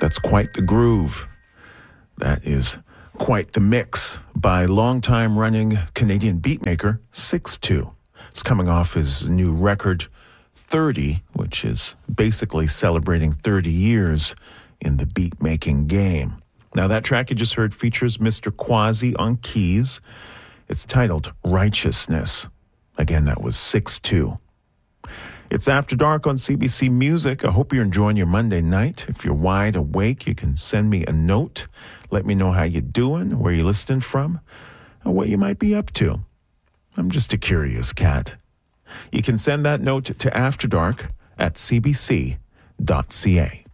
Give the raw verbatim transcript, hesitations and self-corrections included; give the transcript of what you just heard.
that's quite the groove. That is quite the mix by longtime running Canadian beatmaker six two. It's coming off his new record, thirty, which is basically celebrating thirty years in the beat-making game. Now, that track you just heard features Mister Quasi on keys. It's titled Righteousness. Again, that was six two. It's After Dark on C B C Music. I hope you're enjoying your Monday night. If you're wide awake, you can send me a note. Let me know how you're doing, where you're listening from, and what you might be up to. I'm just a curious cat. You can send that note to After Dark at c b c dot c a.